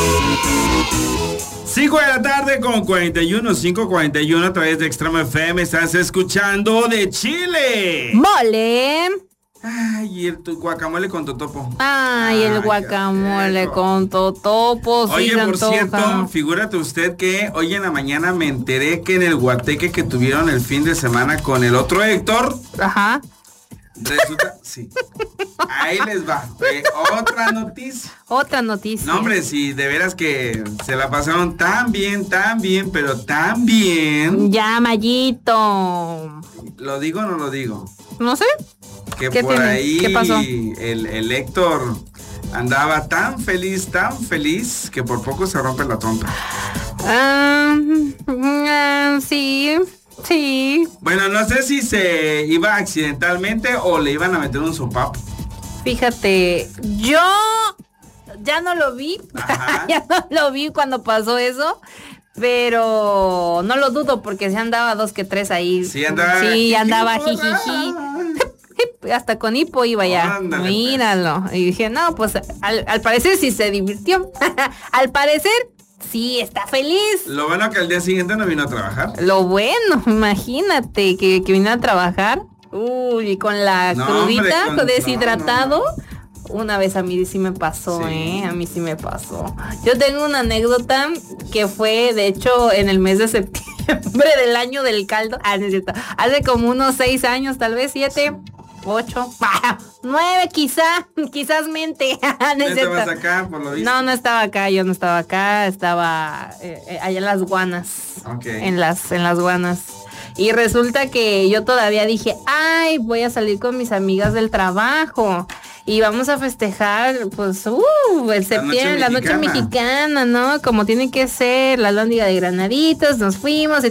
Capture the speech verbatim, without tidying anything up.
cinco de la tarde con cuarenta y uno, cinco cuarenta y uno a través de Extremo F M. Estás escuchando de Chile. ¡Mole! Ay, el tu guacamole con totopo. Ay, el Ay, guacamole con totopo. Sí, Oye, se por antoja. cierto, figúrate usted que hoy en la mañana me enteré que en el guateque que tuvieron el fin de semana con el otro Héctor. Ajá. Resulta, sí. Ahí les va. Eh, otra noticia. Otra noticia. No, hombre, sí, de veras que se la pasaron tan bien, tan bien, pero tan bien. Ya, Mayito. ¿Lo digo o no lo digo? No sé. Que ¿Qué por tiene? ahí ¿Qué pasó? El, el Héctor andaba tan feliz, tan feliz, que por poco se rompe la trompa. Ah, ah, sí, sí. Bueno, no sé si se iba accidentalmente o le iban a meter un sopapo. Fíjate, yo ya no lo vi. Ya no lo vi cuando pasó eso. Pero no lo dudo porque se andaba dos que tres ahí. Sí, andaba. Sí, andaba jijiji. Hasta con hipo iba ya. Ándale, míralo. Pues. Y dije, no, pues al, al parecer sí se divirtió. Al parecer sí está feliz. Lo bueno que al día siguiente no vino a trabajar. Lo bueno, imagínate que, que vino a trabajar. Uy, con la no, crudita, hombre, con, deshidratado. No, no, no. Una vez a mí sí me pasó, sí. ¿eh? A mí sí me pasó. Yo tengo una anécdota que fue, de hecho, en el mes de septiembre del año del caldo. Ah, no es cierto. Hace como unos seis años, tal vez siete, ocho, nueve, quizá, quizás mente. No estabas acá, por lo visto. No, no estaba acá, yo no estaba acá, estaba eh, allá en las Guanas. Okay. En las, en las Guanas. Y resulta que yo todavía dije, ay, voy a salir con mis amigas del trabajo. Y vamos a festejar, pues, uh, el septiembre, la noche, la noche mexicana, ¿no? Como tiene que ser, la lóndiga de granaditos, nos fuimos y